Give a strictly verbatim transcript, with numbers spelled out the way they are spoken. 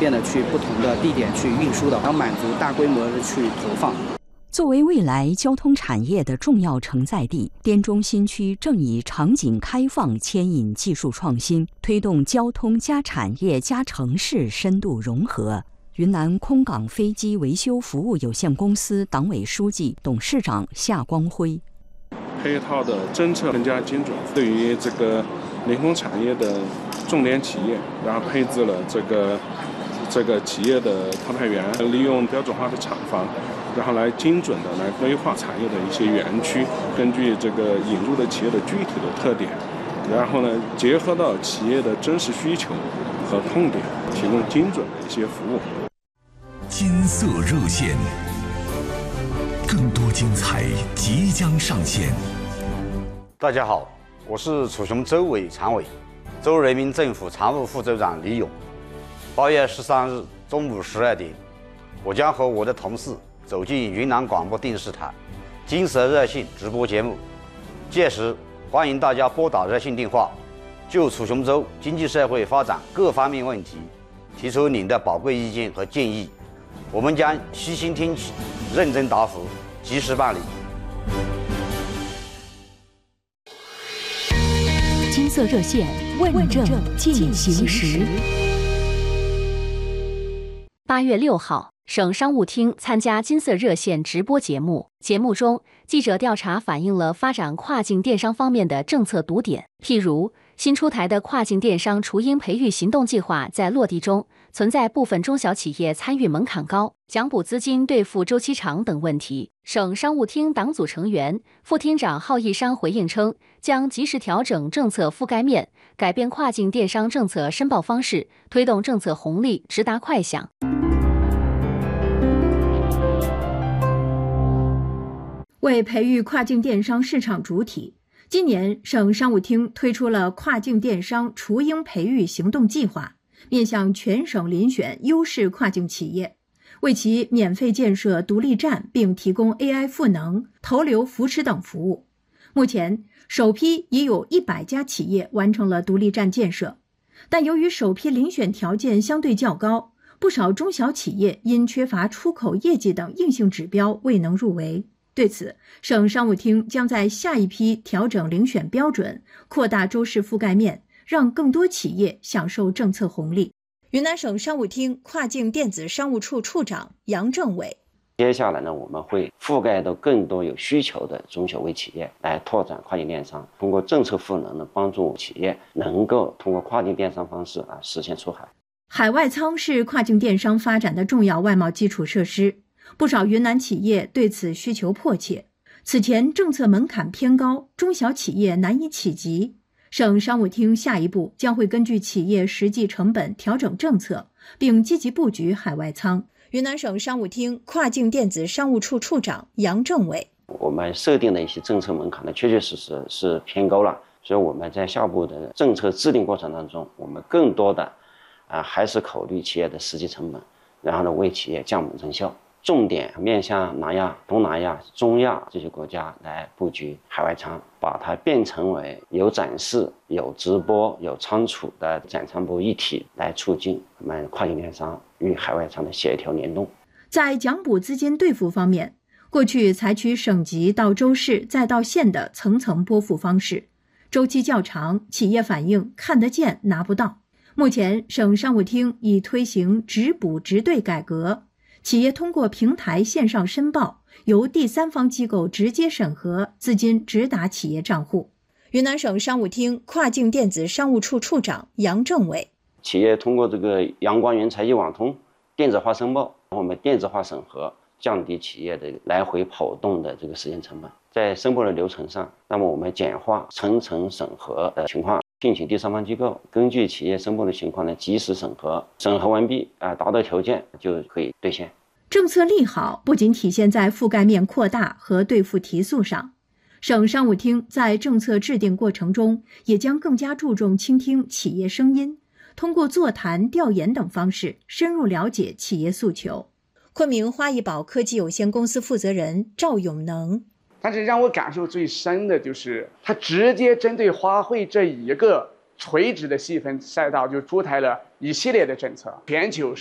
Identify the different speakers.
Speaker 1: 便的去不同的地点去运输的，然后满足大规模的去投放。
Speaker 2: 作为未来交通产业的重要承载地，滇中新区正以场景开放牵引技术创新，推动交通加产业加城市深度融合。云南空港飞机维修服务有限公司党委书记、董事长夏光辉：
Speaker 3: 配套的政策更加精准，对于这个临空产业的重点企业，然后配置了这个这个企业的特派员，利用标准化的厂房，然后来精准的来规划产业的一些园区，根据这个引入的企业的具体的特点，然后呢，结合到企业的真实需求和痛点，提供精准的一些服务。
Speaker 4: 金色热线，更多精彩即将上线。
Speaker 5: 大家好，我是楚雄州委常委、州人民政府常务副州长李勇。八月十三日中午十二点，我将和我的同事走进云南广播电视台金色热线直播节目，届时欢迎大家拨打热线电话，就楚雄州经济社会发展各方面问题提出您的宝贵意见和建议，我们将虚心听取，认真答复，及时办理。
Speaker 2: 金色热线问政进行时。
Speaker 6: 八月六号，省商务厅参加金色热线直播节目。节目中，记者调查反映了发展跨境电商方面的政策堵点，譬如新出台的跨境电商雏鹰培育行动计划在落地中存在部分中小企业参与门槛高、奖补资金兑付周期长等问题。省商务厅党组成员、副厅长郝义山回应称，将及时调整政策覆盖面，改变跨境电商政策申报方式，推动政策红利直达快享。
Speaker 7: 为培育跨境电商市场主体，今年省商务厅推出了跨境电商雏鹰培育行动计划，面向全省遴选优势跨境企业，为其免费建设独立站并提供 A I 赋能、投流扶持等服务。目前，首批已有一百家企业完成了独立站建设，但由于首批遴选条件相对较高，不少中小企业因缺乏出口业绩等硬性指标未能入围。对此，省商务厅将在下一批调整遴选标准，扩大州市覆盖面，让更多企业享受政策红利。云南省商务厅跨境电子商务处处长杨政伟：
Speaker 8: 接下来呢，我们会覆盖到更多有需求的中小微企业，来拓展跨境电商，通过政策赋能呢，帮助企业能够通过跨境电商方式啊实现出海。
Speaker 7: 海外仓是跨境电商发展的重要外贸基础设施，不少云南企业对此需求迫切。此前政策门槛偏高，中小企业难以企及。省商务厅下一步将会根据企业实际成本调整政策，并积极布局海外仓。云南省商务厅跨境电子商务处处长杨政伟：
Speaker 8: 我们设定的一些政策门槛呢，确确实实是偏高了，所以我们在下步的政策制定过程当中，我们更多的啊还是考虑企业的实际成本，然后呢为企业降本增效。重点面向南亚、东南亚、中亚这些国家来布局海外仓，把它变成为有展示、有直播、有仓储的展仓部一体，来促进我们跨境电商与海外仓的协调联动。
Speaker 7: 在奖补资金兑付方面，过去采取省级到州市再到县的层层拨付方式，周期较长，企业反映看得见拿不到。目前，省商务厅已推行直补直兑改革。企业通过平台线上申报，由第三方机构直接审核，资金直达企业账户。云南省商务厅跨境电子商务处处长杨政伟：
Speaker 8: 企业通过这个阳光云财一网通电子化申报，我们电子化审核，降低企业的来回跑动的这个时间成本。在申报的流程上，那么我们简化层层审核的情况，聘请第三方机构，根据企业申报的情况呢，及时审核，审核完毕啊，达到条件就可以兑现。
Speaker 7: 政策利好不仅体现在覆盖面扩大和兑付提速上，省商务厅在政策制定过程中，也将更加注重倾听企业声音，通过座谈、调研等方式，深入了解企业诉求。昆明花艺宝科技有限公司负责人赵永能：
Speaker 9: 但是让我感受最深的就是，它直接针对花卉这一个垂直的细分赛道，就出台了一系列的政策，全球